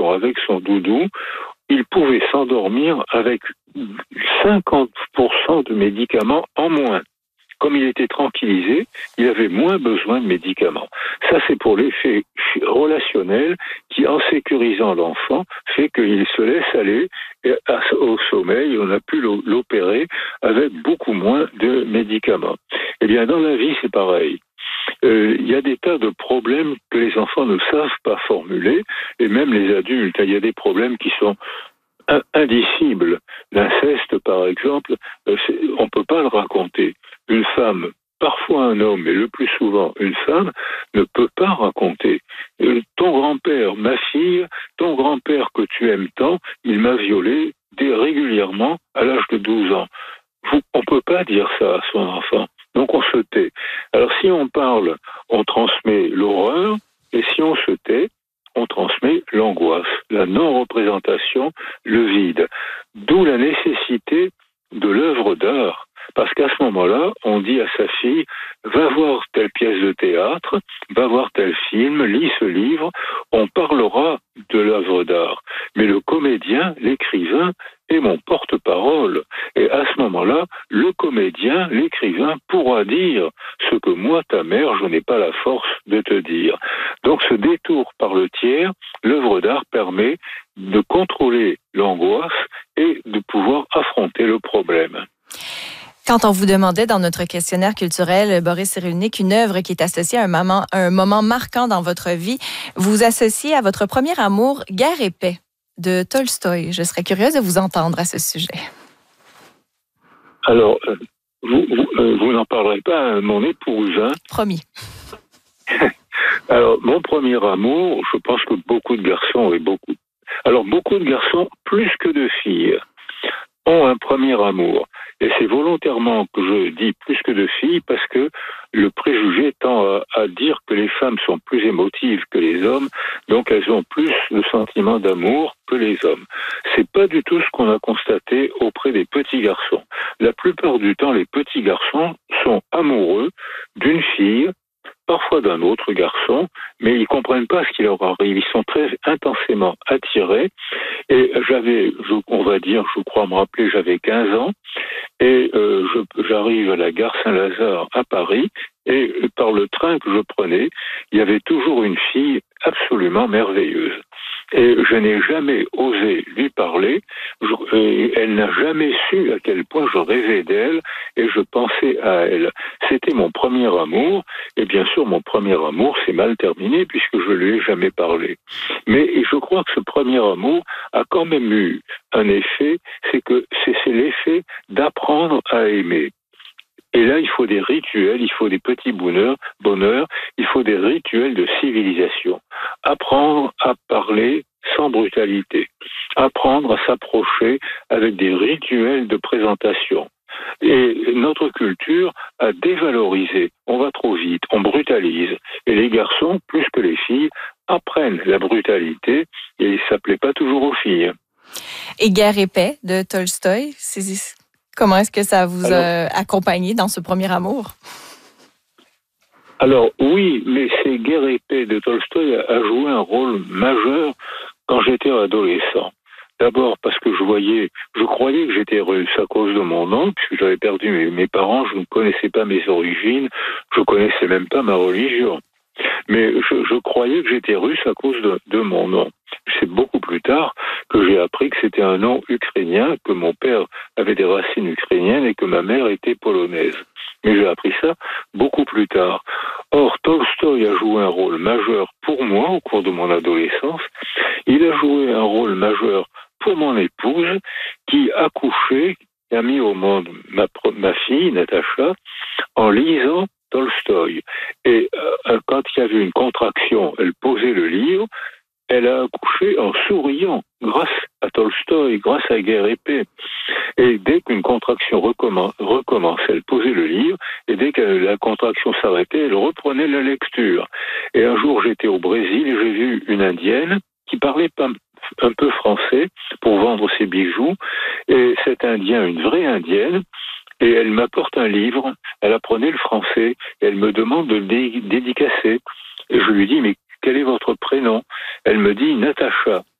consultation avec son doudou, il pouvait s'endormir avec 50% de médicaments en moins. Comme il était tranquillisé, il avait moins besoin de médicaments. Ça, c'est pour l'effet relationnel qui, en sécurisant l'enfant, fait qu'il se laisse aller au sommeil. On a pu l'opérer avec beaucoup moins de médicaments. Eh bien, dans la vie, c'est pareil. Il y a des tas de problèmes que les enfants ne savent pas formuler, et même les adultes. Il y a des problèmes qui sont indicibles. L'inceste, par exemple, on ne peut pas le raconter. Une femme, parfois un homme, mais le plus souvent une femme, ne peut pas raconter. Ton grand-père, ma fille, ton grand-père que tu aimes tant, il m'a violée régulièrement à l'âge de 12 ans. On ne peut pas dire ça à son enfant. Donc on se tait. Alors si on parle, on transmet l'horreur, et si on se tait, on transmet l'angoisse, la non-représentation, le vide. D'où la nécessité de l'œuvre d'art. Parce qu'à ce moment-là, on dit à sa fille, va voir telle pièce de théâtre, va voir tel film, lis ce livre, on parlera de l'œuvre d'art. Mais le comédien, l'écrivain, est mon porte-parole. Et à ce moment-là, le comédien, l'écrivain, pourra dire ce que moi, ta mère, je n'ai pas la force de te dire. Donc ce détour par le tiers, l'œuvre d'art permet de contrôler l'angoisse et de pouvoir affronter le problème. Quand on vous demandait dans notre questionnaire culturel, Boris Cyrulnik, une œuvre qui est associée à un moment marquant dans votre vie, vous associez à votre premier amour Guerre et paix de Tolstoï. Je serais curieuse de vous entendre à ce sujet. Alors, vous n'en parlerez pas à mon épouse, hein? Promis. Alors, mon premier amour, je pense que beaucoup de garçons beaucoup de garçons, plus que de filles, ont un premier amour. Et c'est volontairement que je dis plus que de filles parce que le préjugé tend à dire que les femmes sont plus émotives que les hommes, donc elles ont plus de sentiments d'amour que les hommes. C'est pas du tout ce qu'on a constaté auprès des petits garçons. La plupart du temps, les petits garçons sont amoureux d'une fille, parfois d'un autre garçon, mais ils comprennent pas ce qui leur arrive. Ils sont très intensément attirés. Et je crois me rappeler, j'avais 15 ans, et j'arrive à la gare Saint-Lazare à Paris, et par le train que je prenais, il y avait toujours une fille absolument merveilleuse. Et je n'ai jamais osé lui parler, elle n'a jamais su à quel point je rêvais d'elle et je pensais à elle. C'était mon premier amour, et bien sûr mon premier amour s'est mal terminé puisque je ne lui ai jamais parlé. Mais je crois que ce premier amour a quand même eu un effet, c'est l'effet d'apprendre à aimer. Et là, il faut des rituels, il faut des petits bonheurs, il faut des rituels de civilisation. Apprendre à parler sans brutalité. Apprendre à s'approcher avec des rituels de présentation. Et notre culture a dévalorisé. On va trop vite, on brutalise. Et les garçons, plus que les filles, apprennent la brutalité et ça ne plaît pas toujours aux filles. Et Guerre et paix de Tolstoï, comment est-ce que ça vous a accompagné dans ce premier amour? Alors oui, mais ces Guerre et paix de Tolstoï a joué un rôle majeur quand j'étais adolescent. D'abord parce que je croyais que j'étais russe à cause de mon nom, puisque j'avais perdu mes parents, je ne connaissais pas mes origines, je ne connaissais même pas ma religion. Mais je croyais que j'étais russe à cause de mon nom. C'est beaucoup plus tard que j'ai appris que c'était un nom ukrainien, que mon père avait des racines ukrainiennes et que ma mère était polonaise. Mais j'ai appris ça beaucoup plus tard. Or, Tolstoï a joué un rôle majeur pour moi au cours de mon adolescence. Il a joué un rôle majeur pour mon épouse qui a couché, qui a mis au monde ma fille, Natacha, en lisant Tolstoï. Et quand il y avait une contraction, elle posait le livre, elle a accouché en souriant, grâce à Tolstoï, grâce à Guerre et paix. Et dès qu'une contraction recommençait, elle posait le livre, et dès que la contraction s'arrêtait, elle reprenait la lecture. Et un jour, j'étais au Brésil et j'ai vu une Indienne qui parlait un peu français pour vendre ses bijoux. Et cet Indien, une vraie Indienne, et elle m'apporte un livre, elle apprenait le français, et elle me demande de le dédicacer. Et je lui dis, mais quel est votre prénom? Elle me dit Natacha.